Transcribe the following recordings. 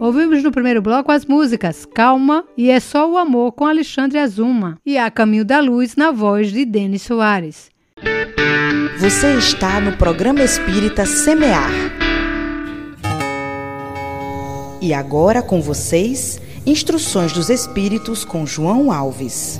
Ouvimos no primeiro bloco as músicas Calma e É Só o Amor com Alexandre Azuma e A Caminho da Luz na voz de Denis Soares. Você está no programa Espírita Semear. E agora com vocês, Instruções dos Espíritos com João Alves.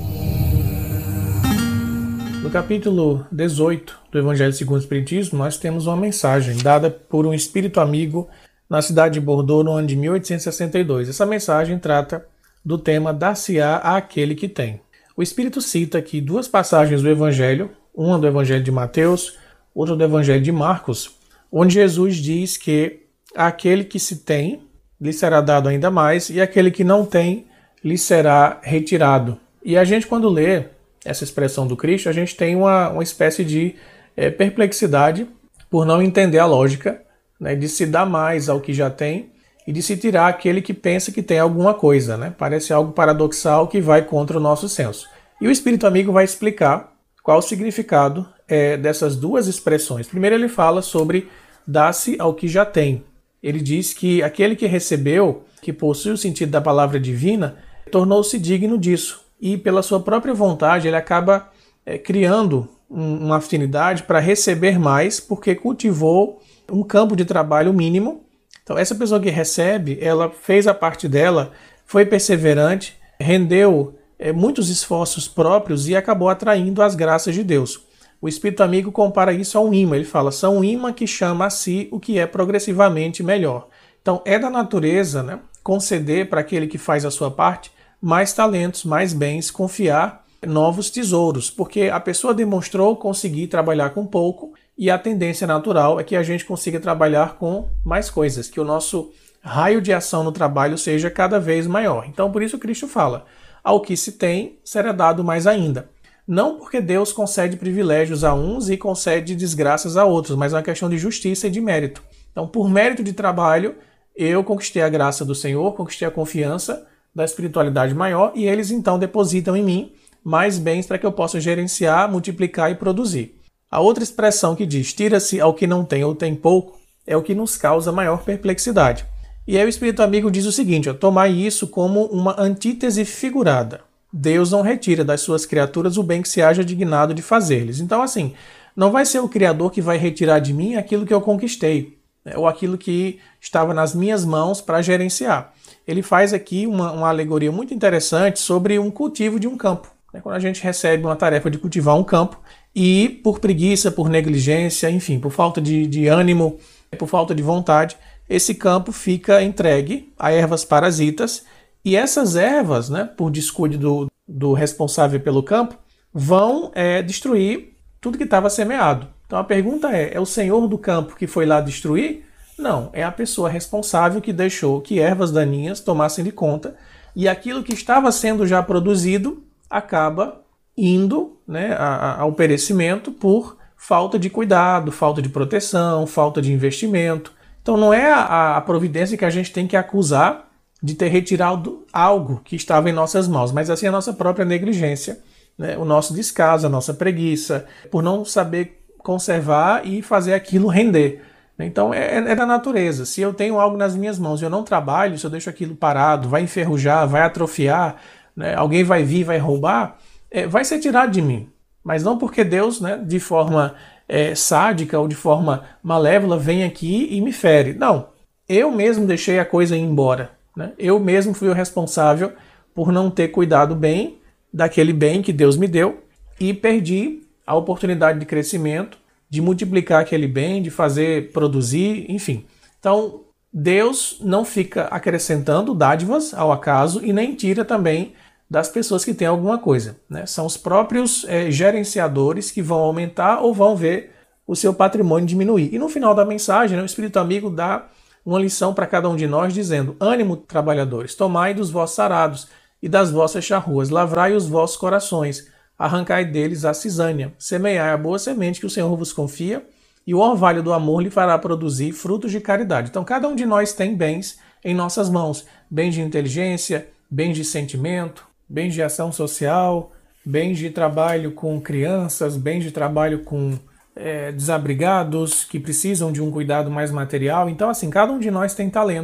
No capítulo 18 do Evangelho segundo o Espiritismo, nós temos uma mensagem dada por um espírito amigo na cidade de Bordeaux no ano de 1862. Essa mensagem trata do tema Dar-se-á àquele que tem. O espírito cita aqui duas passagens do Evangelho, uma do Evangelho de Mateus, outra do Evangelho de Marcos, onde Jesus diz que aquele que se tem lhe será dado ainda mais e aquele que não tem lhe será retirado. E a gente, quando lê essa expressão do Cristo, a gente tem uma espécie de perplexidade por não entender a lógica, né, de se dar mais ao que já tem e de se tirar aquele que pensa que tem alguma coisa, né? Parece algo paradoxal que vai contra o nosso senso. E o Espírito Amigo vai explicar qual o significado dessas duas expressões. Primeiro ele fala sobre dar-se ao que já tem. Ele diz que aquele que recebeu, que possui o sentido da palavra divina, tornou-se digno disso. E pela sua própria vontade ele acaba criando uma afinidade para receber mais, porque cultivou um campo de trabalho mínimo. Então essa pessoa que recebe, ela fez a parte dela, foi perseverante, rendeu muitos esforços próprios e acabou atraindo as graças de Deus. O Espírito Amigo compara isso a um imã. Ele fala, são um imã que chama a si o que é progressivamente melhor. Então é da natureza, né, conceder para aquele que faz a sua parte mais talentos, mais bens, confiar novos tesouros, porque a pessoa demonstrou conseguir trabalhar com pouco e a tendência natural é que a gente consiga trabalhar com mais coisas, que o nosso raio de ação no trabalho seja cada vez maior. Então por isso Cristo fala, ao que se tem será dado mais ainda. Não porque Deus concede privilégios a uns e concede desgraças a outros, mas é uma questão de justiça e de mérito. Então, por mérito de trabalho, eu conquistei a graça do Senhor, conquistei a confiança da espiritualidade maior e eles então depositam em mim mais bens para que eu possa gerenciar, multiplicar e produzir. A outra expressão que diz, tira-se ao que não tem ou tem pouco, é o que nos causa maior perplexidade. E aí o Espírito Amigo diz o seguinte, tomai isso como uma antítese figurada. Deus não retira das suas criaturas o bem que se haja dignado de fazer-lhes. Então, assim, não vai ser o Criador que vai retirar de mim aquilo que eu conquistei, né, ou aquilo que estava nas minhas mãos para gerenciar. Ele faz aqui uma alegoria muito interessante sobre um cultivo de um campo. Quando a gente recebe uma tarefa de cultivar um campo e por preguiça, por negligência, enfim, por falta de ânimo, por falta de vontade, esse campo fica entregue a ervas parasitas. E essas ervas, né, por descuido do responsável pelo campo, vão destruir tudo que estava semeado. Então a pergunta é o senhor do campo que foi lá destruir? Não, é a pessoa responsável que deixou que ervas daninhas tomassem de conta e aquilo que estava sendo já produzido acaba indo, né, ao perecimento por falta de cuidado, falta de proteção, falta de investimento. Então não é a providência que a gente tem que acusar de ter retirado algo que estava em nossas mãos, mas assim a nossa própria negligência, né? O nosso descaso, a nossa preguiça, por não saber conservar e fazer aquilo render. Então é da natureza. Se eu tenho algo nas minhas mãos e eu não trabalho, se eu deixo aquilo parado, vai enferrujar, vai atrofiar, né? Alguém vai vir, vai roubar, vai ser tirado de mim. Mas não porque Deus, né, de forma sádica ou de forma malévola vem aqui e me fere. Não, eu mesmo deixei a coisa ir embora. Eu mesmo fui o responsável por não ter cuidado bem daquele bem que Deus me deu e perdi a oportunidade de crescimento, de multiplicar aquele bem, de fazer produzir, enfim. Então, Deus não fica acrescentando dádivas ao acaso e nem tira também das pessoas que têm alguma coisa, né? São os próprios gerenciadores que vão aumentar ou vão ver o seu patrimônio diminuir. E no final da mensagem, né, o Espírito Amigo dá uma lição para cada um de nós, dizendo, ânimo, trabalhadores, tomai dos vossos arados e das vossas charruas, lavrai os vossos corações, arrancai deles a cisânia, semeai a boa semente que o Senhor vos confia, e o orvalho do amor lhe fará produzir frutos de caridade. Então, cada um de nós tem bens em nossas mãos, bens de inteligência, bens de sentimento, bens de ação social, bens de trabalho com crianças, bens de trabalho com desabrigados, que precisam de um cuidado mais material. Então, assim, cada um de nós tem talentos.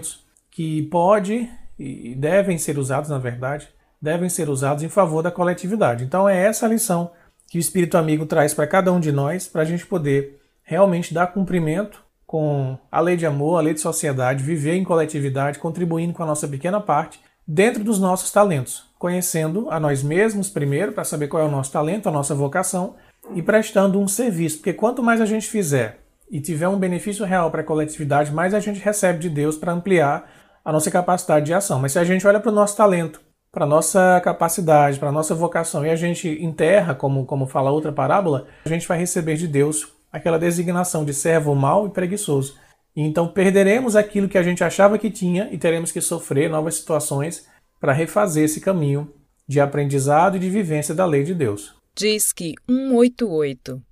que pode e devem ser usados, na verdade, devem ser usados em favor da coletividade. Então é essa a lição que o Espírito Amigo traz para cada um de nós, para a gente poder realmente dar cumprimento com a lei de amor, a lei de sociedade, viver em coletividade, contribuindo com a nossa pequena parte, dentro dos nossos talentos, conhecendo a nós mesmos primeiro, para saber qual é o nosso talento, a nossa vocação, e prestando um serviço, porque quanto mais a gente fizer e tiver um benefício real para a coletividade, mais a gente recebe de Deus para ampliar a nossa capacidade de ação. Mas se a gente olha para o nosso talento, para a nossa capacidade, para a nossa vocação, e a gente enterra, como fala outra parábola, a gente vai receber de Deus aquela designação de servo mau e preguiçoso. E então perderemos aquilo que a gente achava que tinha e teremos que sofrer novas situações para refazer esse caminho de aprendizado e de vivência da lei de Deus. Disque 188,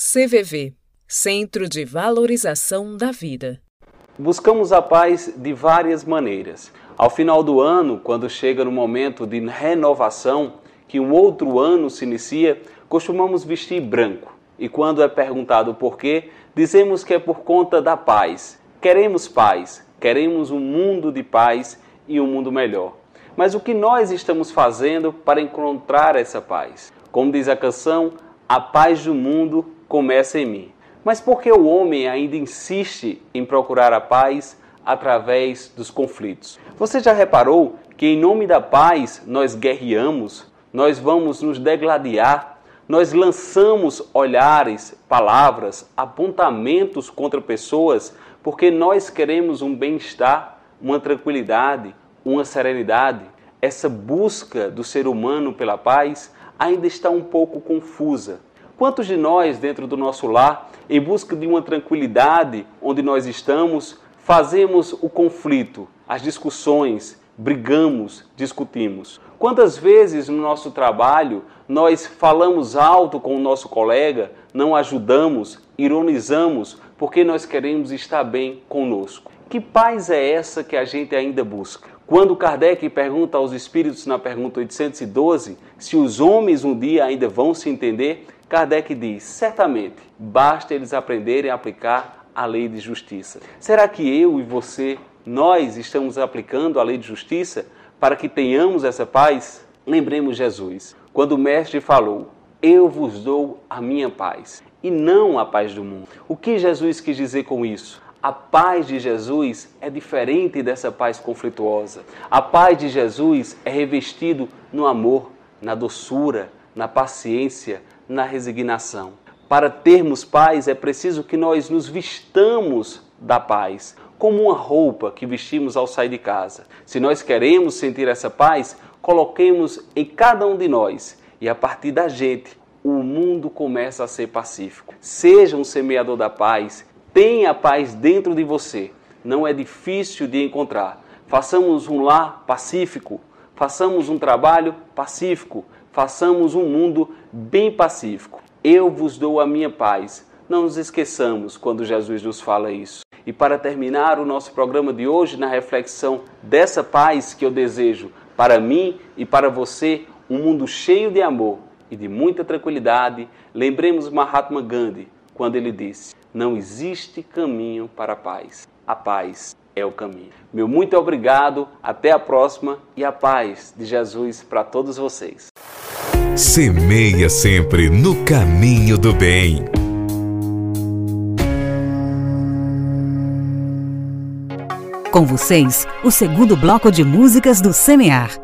CVV, Centro de Valorização da Vida. Buscamos a paz de várias maneiras. Ao final do ano, quando chega no momento de renovação, que um outro ano se inicia, costumamos vestir branco. E quando é perguntado o porquê, dizemos que é por conta da paz. Queremos paz, queremos um mundo de paz e um mundo melhor. Mas o que nós estamos fazendo para encontrar essa paz? Como diz a canção, a paz do mundo começa em mim. Mas por que o homem ainda insiste em procurar a paz através dos conflitos? Você já reparou que em nome da paz nós guerreamos, nós vamos nos degladiar, nós lançamos olhares, palavras, apontamentos contra pessoas porque nós queremos um bem-estar, uma tranquilidade, uma serenidade? Essa busca do ser humano pela paz ainda está um pouco confusa. Quantos de nós, dentro do nosso lar, em busca de uma tranquilidade onde nós estamos, fazemos o conflito, as discussões, brigamos, discutimos? Quantas vezes no nosso trabalho nós falamos alto com o nosso colega, não ajudamos, ironizamos, porque nós queremos estar bem conosco? Que paz é essa que a gente ainda busca? Quando Kardec pergunta aos espíritos na pergunta 812 se os homens um dia ainda vão se entender, Kardec diz, certamente, basta eles aprenderem a aplicar a lei de justiça. Será que eu e você, nós estamos aplicando a lei de justiça para que tenhamos essa paz? Lembremos Jesus, quando o Mestre falou, eu vos dou a minha paz, e não a paz do mundo. O que Jesus quis dizer com isso? A paz de Jesus é diferente dessa paz conflituosa. A paz de Jesus é revestido no amor, na doçura, na paciência, na resignação. Para termos paz é preciso que nós nos vistamos da paz, como uma roupa que vestimos ao sair de casa. Se nós queremos sentir essa paz, coloquemos em cada um de nós e a partir da gente, o mundo começa a ser pacífico. Seja um semeador da paz, tenha a paz dentro de você. Não é difícil de encontrar. Façamos um lar pacífico, façamos um trabalho pacífico, façamos um mundo bem pacífico. Eu vos dou a minha paz. Não nos esqueçamos quando Jesus nos fala isso. E para terminar o nosso programa de hoje, na reflexão dessa paz que eu desejo para mim e para você, um mundo cheio de amor e de muita tranquilidade, lembremos Mahatma Gandhi, quando ele disse, não existe caminho para a paz é o caminho. Meu muito obrigado, até a próxima e a paz de Jesus para todos vocês. Semeia sempre no caminho do bem. Com vocês, o segundo bloco de músicas do Semear.